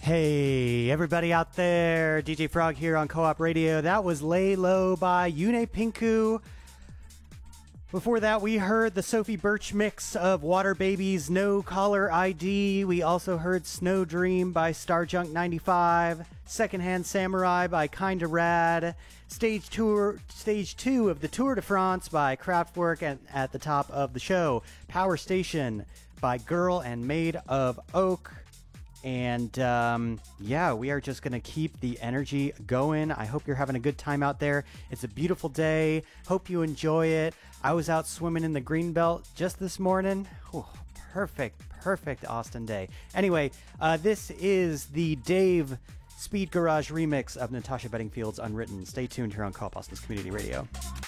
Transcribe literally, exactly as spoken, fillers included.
Hey, everybody out there. D J Frog here on Co-op Radio. That was Lay Low by Yune Pinku. Before that, we heard the Sophie Birch mix of Water Babies' No Caller I D. We also heard Snow Dream by Starjunk ninety-five. Secondhand Samurai by Kinda Rad. Stage tour, Stage two of the Tour de France by Kraftwerk. And at the top of the show, Power Station by Girl and Made of Oak. And um, yeah, we are just going to keep the energy going. I hope you're having a good time out there. It's a beautiful day. Hope you enjoy it. I was out swimming in the Greenbelt just this morning. Oh, perfect, perfect Austin day. Anyway, uh, this is the Dave Speed Garage remix of Natasha Bedingfield's Unwritten. Stay tuned here on Co-op Austin's Community Radio.